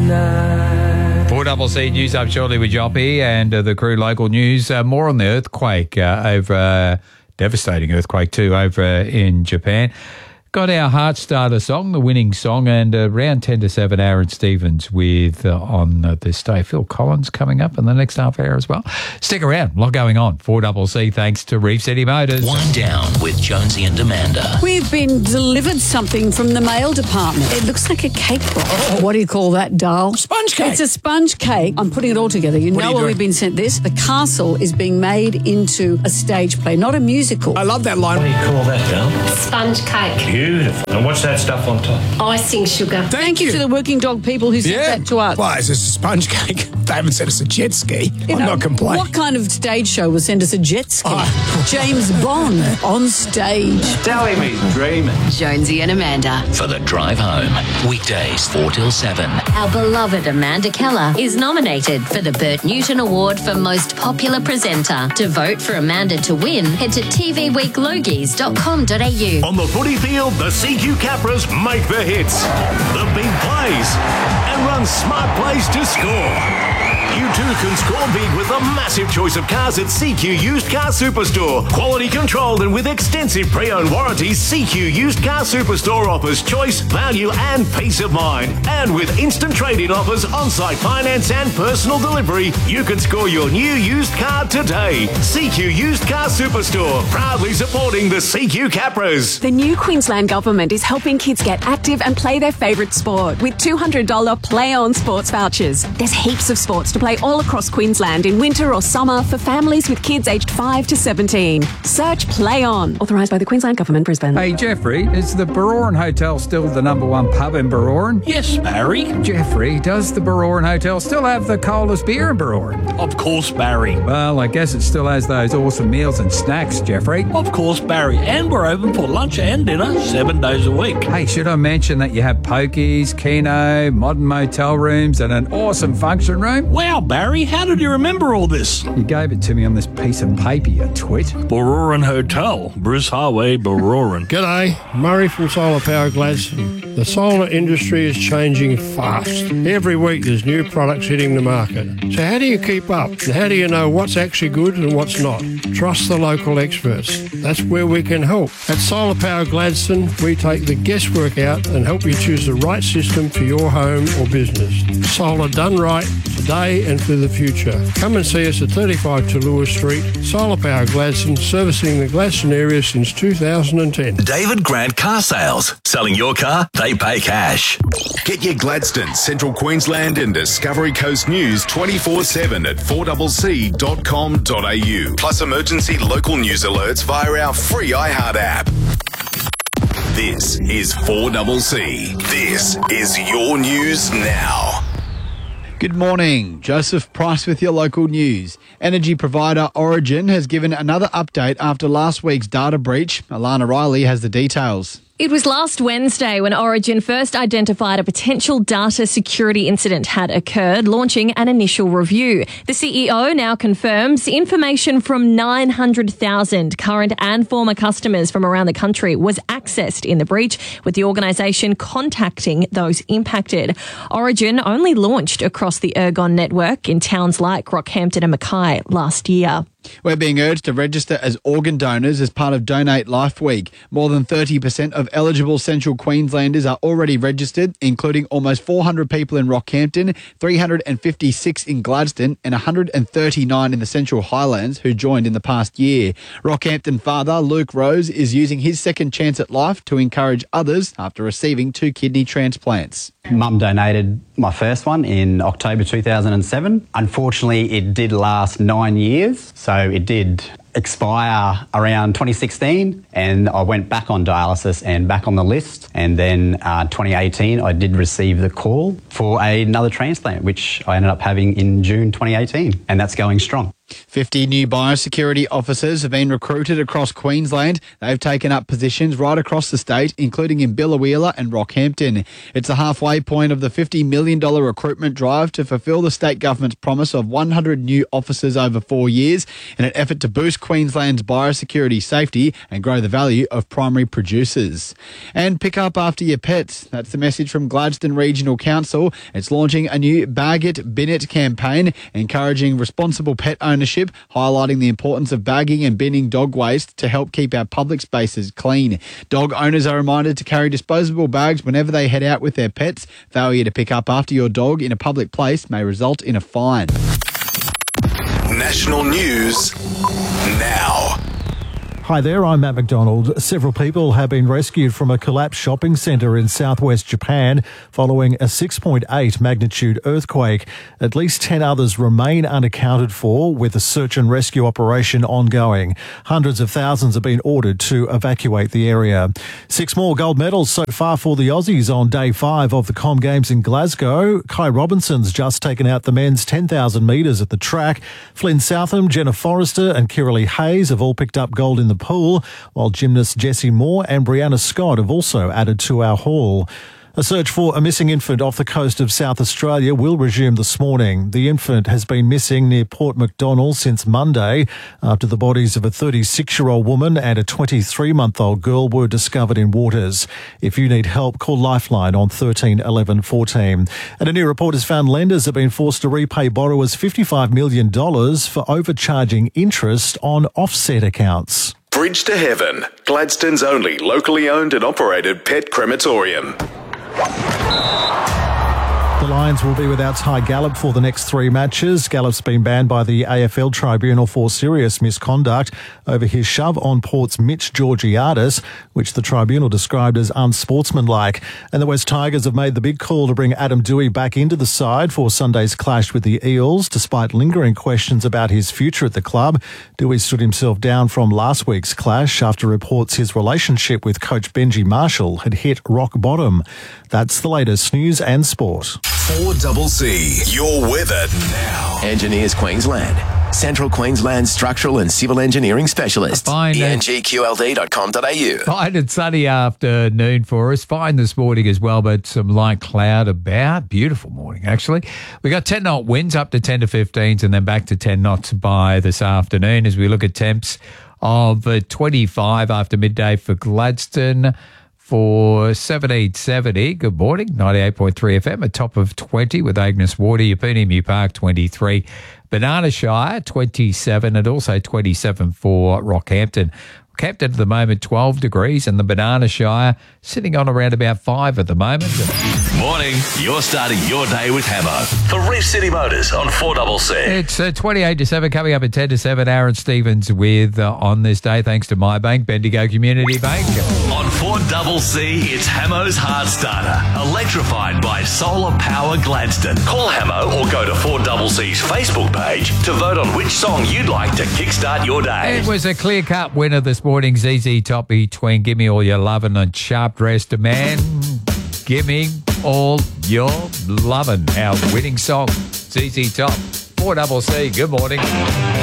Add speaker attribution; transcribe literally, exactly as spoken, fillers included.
Speaker 1: tonight.
Speaker 2: four C C News up shortly with Joppy and uh, the crew local news. Uh, more on the earthquake uh, over, uh, devastating earthquake too, over uh, in Japan. Got our Heart Starter song, the winning song, and uh, around ten to seven, Aaron Stevens with uh, on uh, this day. Phil Collins coming up in the next half hour as well. Stick around, a lot going on. four C C thanks to Reef City Motors.
Speaker 3: Wind down with Jonesy and Amanda.
Speaker 4: We've been delivered something from the mail department. It looks like a cake box. Oh, what do you call that, Dale?
Speaker 5: Sponge cake.
Speaker 4: It's a sponge cake. I'm putting it all together. You
Speaker 5: What
Speaker 4: know
Speaker 5: are you
Speaker 4: where
Speaker 5: doing?
Speaker 4: we've been sent this? The castle is being made into a stage play, not a musical.
Speaker 5: I love that line.
Speaker 6: What do you call that, Dale?
Speaker 7: Sponge cake.
Speaker 6: Beautiful. And what's that stuff on top?
Speaker 7: Icing sugar.
Speaker 5: Thank,
Speaker 4: Thank you to the working dog people who sent
Speaker 5: Yeah.
Speaker 4: that to us.
Speaker 5: Why, is this a sponge cake? They haven't sent us a jet ski.
Speaker 4: You
Speaker 5: I'm
Speaker 4: know,
Speaker 5: not complaining.
Speaker 4: What kind of stage show will send us a jet ski?
Speaker 5: Oh.
Speaker 4: James Bond on stage.
Speaker 6: Telling me dreaming.
Speaker 8: Jonesy and Amanda.
Speaker 3: For the drive home. Weekdays four till seven.
Speaker 8: Our beloved Amanda Keller is nominated for the Bert Newton Award for Most Popular Presenter. To vote for Amanda to win, head to t v week logies dot com dot a u.
Speaker 9: On the footy field, the C Q Capras make the hits, the big plays, and run smart plays to score. You too can score big with a massive choice of cars at C Q Used Car Superstore. Quality controlled and with extensive pre-owned warranties, C Q Used Car Superstore offers choice, value and peace of mind. And with instant trade-in offers, on-site finance and personal delivery, you can score your new used car today. C Q Used Car Superstore, proudly supporting the C Q Capras.
Speaker 10: The new Queensland Government is helping kids get active and play their favourite sport with two hundred dollars play-on sports vouchers. There's heaps of sports to play all across Queensland in winter or summer for families with kids aged five to seventeen. Search Play On. Authorised by the Queensland Government, Brisbane.
Speaker 2: Hey, Jeffrey, is the Baroran Hotel still the number one pub in Baroran?
Speaker 11: Yes, Barry.
Speaker 2: Jeffrey, does the Baroran Hotel still have the coldest beer in Baroran?
Speaker 11: Of course, Barry.
Speaker 2: Well, I guess it still has those awesome meals and snacks, Jeffrey.
Speaker 11: Of course, Barry. And we're open for lunch and dinner seven days a week.
Speaker 2: Hey, should I mention that you have pokies, keno, modern motel rooms, and an awesome function room?
Speaker 11: Wow, Barry, how did you remember all this?
Speaker 2: You gave it to me on this piece of paper, you twit.
Speaker 11: Baroran Hotel, Bruce Highway, Baroran.
Speaker 12: G'day, Murray from Solar Power Gladstone. The solar industry is changing fast. Every week there's new products hitting the market. So how do you keep up? And how do you know what's actually good and what's not? Trust the local experts. That's where we can help. At Solar Power Gladstone, we take the guesswork out and help you choose the right system for your home or business. Solar done right, today and for the future. Come and see us at thirty-five Tallulah Street, Solar Power Gladstone, servicing the Gladstone area since two thousand ten.
Speaker 9: David Grant Car Sales. Selling your car, they pay cash.
Speaker 13: Get your Gladstone, Central Queensland and Discovery Coast news twenty-four seven at four C C dot com dot a u. Plus emergency local news alerts via our free iHeart app. This is four C C. This is your news now.
Speaker 14: Good morning. Joseph Price with your local news. Energy provider Origin has given another update after last week's data breach. Alana Riley has the details.
Speaker 15: It was last Wednesday when Origin first identified a potential data security incident had occurred, launching an initial review. The C E O now confirms information from nine hundred thousand current and former customers from around the country was accessed in the breach, with the organisation contacting those impacted. Origin only launched across the Ergon network in towns like Rockhampton and Mackay last year.
Speaker 14: We're being urged to register as organ donors as part of Donate Life Week. More than thirty percent of eligible Central Queenslanders are already registered, including almost four hundred people in Rockhampton, three hundred fifty-six in Gladstone and one hundred thirty-nine in the Central Highlands who joined in the past year. Rockhampton father Luke Rose is using his second chance at life to encourage others after receiving two kidney transplants.
Speaker 16: Mum donated my first one in October two thousand seven. Unfortunately, it did last nine years, so it did expire around twenty sixteen, and I went back on dialysis and back on the list. And then uh, twenty eighteen, I did receive the call for another transplant, which I ended up having in June twenty eighteen, and that's going strong.
Speaker 14: fifty new biosecurity officers have been recruited across Queensland. They've taken up positions right across the state, including in Biloela and Rockhampton. It's the halfway point of the fifty million dollars recruitment drive to fulfil the state government's promise of one hundred new officers over four years in an effort to boost Queensland's biosecurity safety and grow the value of primary producers. And pick up after your pets. That's the message from Gladstone Regional Council. It's launching a new Bag It, Bin It campaign, encouraging responsible pet ownership, highlighting the importance of bagging and binning dog waste to help keep our public spaces clean. Dog owners are reminded to carry disposable bags whenever they head out with their pets. Failure to pick up after your dog in a public place may result in a fine.
Speaker 13: National news now.
Speaker 1: Hi there, I'm Matt McDonald. Several people have been rescued from a collapsed shopping centre in southwest Japan following a six point eight magnitude earthquake. At least ten others remain unaccounted for, with a search and rescue operation ongoing. Hundreds of thousands have been ordered to evacuate the area. Six more gold medals so far for the Aussies on day five of the Com Games in Glasgow. Kai Robinson's just taken out the men's ten thousand metres at the track. Flynn Southam, Jenna Forrester and Kiralee Hayes have all picked up gold in the pool, while gymnasts Jessie Moore and Brianna Scott have also added to our haul. A search for a missing infant off the coast of South Australia will resume this morning. The infant has been missing near Port MacDonnell since Monday after the bodies of a thirty-six-year-old woman and a twenty-three-month-old girl were discovered in waters. If you need help, call Lifeline on thirteen eleven fourteen. And a new report has found lenders have been forced to repay borrowers fifty-five million dollars for overcharging interest on offset accounts.
Speaker 13: Bridge to Heaven, Gladstone's only locally owned and operated pet crematorium.
Speaker 1: The Lions will be without Ty Gallup for the next three matches. Gallup's been banned by the A F L Tribunal for serious misconduct over his shove on Port's Mitch Georgiadis, which the tribunal described as unsportsmanlike. And the West Tigers have made the big call to bring Adam Doueihi back into the side for Sunday's clash with the Eels, despite lingering questions about his future at the club. Doueihi stood himself down from last week's clash after reports his relationship with coach Benji Marshall had hit rock bottom. That's the latest news and sport.
Speaker 13: four C C, your weather now.
Speaker 7: Engineers Queensland. Central Queensland structural and civil engineering specialist.
Speaker 2: Fine.
Speaker 7: E N G Q L D dot com dot a u.
Speaker 2: Fine and sunny afternoon for us. Fine this morning as well, but some light cloud about. Beautiful morning, actually. We got ten knot winds up to ten to fifteens and then back to ten knots by this afternoon as we look at temps of uh, twenty-five after midday for Gladstone. For seventeen seventy, good morning, ninety-eight point three F M, a top of twenty with Agnes Water, Yapunimu Park, twenty-three, Banana Shire, twenty-seven, and also twenty-seven for Rockhampton. Rockhampton at the moment, twelve degrees, and the Banana Shire sitting on around about five at the moment.
Speaker 9: Morning, you're starting your day with Hamo. For Reef City Motors on four C C.
Speaker 2: It's uh, twenty-eight to seven, coming up at ten to seven. Aaron Stevens with uh, on this day, thanks to my bank, Bendigo Community Bank.
Speaker 9: On four C C, it's Hamo's Heart Starter, electrified by Solar Power Gladstone. Call Hamo or go to four C C's Facebook page to vote on which song you'd like to kickstart your day.
Speaker 2: It was a clear-cut winner this morning, Z Z Top between Gimme All Your Lovin' and Sharp Dressed Man. Gimme All Your Lovin', our winning song. Z Z Top, four C C, good morning.